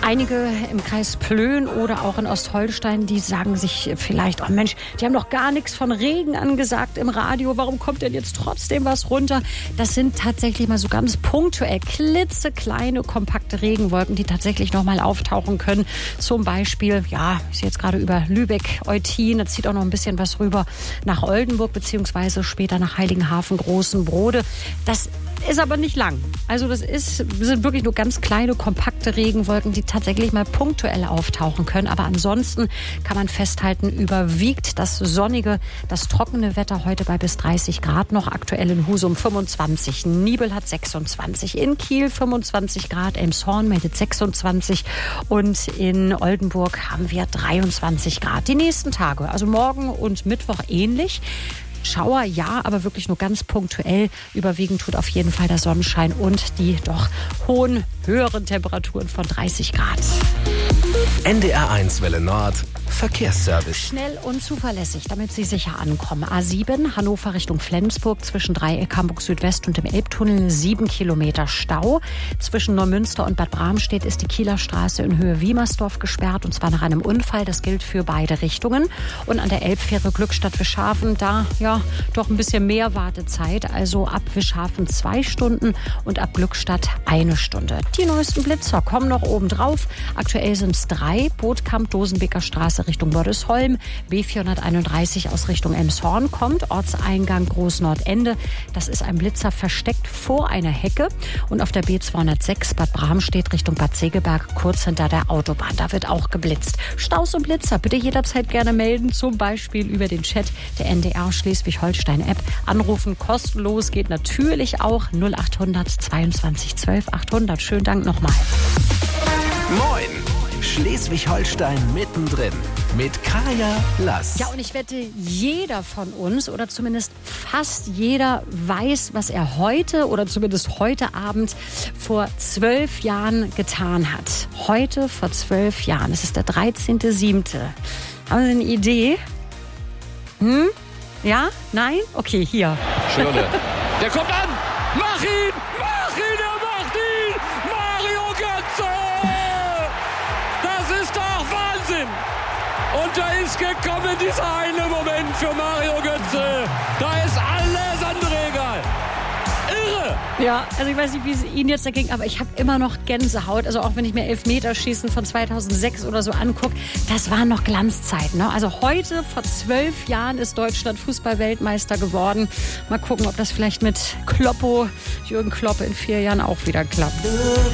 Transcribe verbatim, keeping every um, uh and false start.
Einige im Kreis Plön oder auch in Ostholstein, die sagen sich vielleicht, oh Mensch, die haben doch gar nichts von Regen angesagt im Radio. Warum kommt denn jetzt trotzdem was runter? Das sind tatsächlich mal so ganz punktuell klitzekleine, kompakte Regenwolken, die tatsächlich noch mal auftauchen können. Zum Beispiel, ja, ich sehe jetzt gerade über Lübeck, Eutin, da zieht auch noch ein bisschen was rüber nach Oldenburg, beziehungsweise später nach Heiligenhafen, Großenbrode. Das ist aber nicht lang. Also das ist, sind wirklich nur ganz kleine, kompakte Regenwolken, die tatsächlich mal punktuell auftauchen können. Aber ansonsten kann man festhalten, überwiegt das sonnige, das trockene Wetter heute bei bis dreißig Grad noch. Aktuell in Husum fünfundzwanzig, Nibel hat sechsundzwanzig, in Kiel fünfundzwanzig Grad, Elmshorn meldet sechsundzwanzig und in Oldenburg haben wir dreiundzwanzig Grad. Die nächsten Tage, also morgen und Mittwoch ähnlich. Schauer, ja, aber wirklich nur ganz punktuell. Überwiegend tut auf jeden Fall der Sonnenschein und die doch hohen, höheren Temperaturen von dreißig Grad. N D R eins Welle Nord, Verkehrsservice. Schnell und zuverlässig, damit Sie sicher ankommen. A sieben, Hannover Richtung Flensburg, zwischen Dreieck Hamburg Südwest und dem Elbtunnel, sieben Kilometer Stau. Zwischen Neumünster und Bad Bramstedt ist die Kieler Straße in Höhe Wiemersdorf gesperrt, und zwar nach einem Unfall. Das gilt für beide Richtungen. Und an der Elbfähre Glückstadt-Wischhafen, da ja doch ein bisschen mehr Wartezeit. Also ab Wischhafen zwei Stunden und ab Glückstadt eine Stunde. Die neuesten Blitzer kommen noch oben drauf. Aktuell sind es drei. Bootkamp, Dosenbeker Straße Richtung Bordesholm. B vierhunderteinunddreißig aus Richtung Elmshorn kommt. Ortseingang Großnordende. Das ist ein Blitzer versteckt vor einer Hecke. Und auf der B zweihundertsechs Bad Bramstedt Richtung Bad Segeberg, kurz hinter der Autobahn. Da wird auch geblitzt. Staus und Blitzer bitte jederzeit gerne melden. Zum Beispiel über den Chat der N D R Schleswig-Holstein-App. Anrufen kostenlos geht natürlich auch. null achthundert zweiundzwanzig zwölf achthundert. Schönen Dank nochmal. Moin! Schleswig-Holstein mittendrin mit Kaya Lass. Ja, und ich wette, jeder von uns oder zumindest fast jeder weiß, was er heute oder zumindest heute Abend vor zwölf Jahren getan hat. Heute vor zwölf Jahren. Es ist der dreizehnter siebte Haben Sie eine Idee? Hm? Ja? Nein? Okay, hier. Schöne. Der kommt an! Mach ihn! Mach ihn! Er macht ihn! Mario Götze! Das ist doch Wahnsinn! Und da ist gekommen dieser eine Moment für Mario Götze. Da ist alles andere egal. Irre! Ja, also ich weiß nicht, wie es Ihnen jetzt da ging, aber ich habe immer noch Gänsehaut. Also auch wenn ich mir Elfmeterschießen von zweitausendsechs oder so angucke, das waren noch Glanzzeiten. Ne? Also heute, vor zwölf Jahren, ist Deutschland Fußball-Weltmeister geworden. Mal gucken, ob das vielleicht mit Kloppo, Jürgen Klopp, in vier Jahren auch wieder klappt.